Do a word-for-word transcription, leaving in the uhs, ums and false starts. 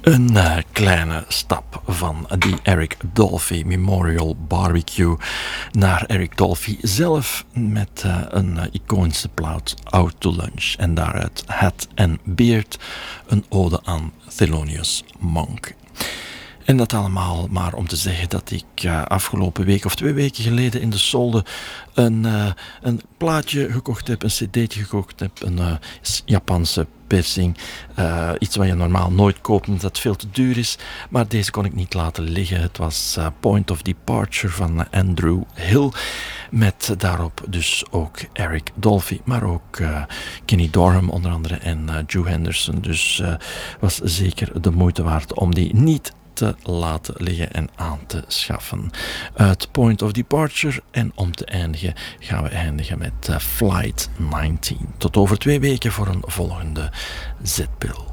Een uh, kleine stap van die Eric Dolphy Memorial Barbecue naar Eric Dolphy zelf met uh, een uh, iconische plaat Out to Lunch en daaruit Hat and Beard, een ode aan Thelonious Monk. En dat allemaal maar om te zeggen dat ik uh, afgelopen week of twee weken geleden in de Solde een, uh, een plaatje gekocht heb, een cd'tje gekocht heb, een uh, Japanse persing. Uh, iets wat je normaal nooit koopt omdat het veel te duur is. Maar deze kon ik niet laten liggen. Het was uh, Point of Departure van uh, Andrew Hill. Met daarop dus ook Eric Dolphy, maar ook uh, Kenny Dorham onder andere en uh, Drew Henderson. Dus uh, was zeker de moeite waard om die niet te laten liggen en aan te schaffen. Uit Point of Departure en om te eindigen gaan we eindigen met uh, Flight negentien. Tot over twee weken voor een volgende zetpil.